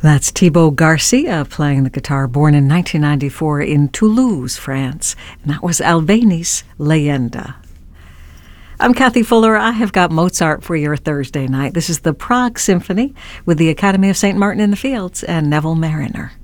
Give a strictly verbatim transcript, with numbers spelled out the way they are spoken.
That's Thibaut Garcia playing the guitar, born in nineteen ninety-four in Toulouse, France. And that was Albéniz Leyenda. I'm Kathy Fuller. I have got Mozart for your Thursday night. This is the Prague Symphony with the Academy of Saint Martin in the Fields and Neville Mariner.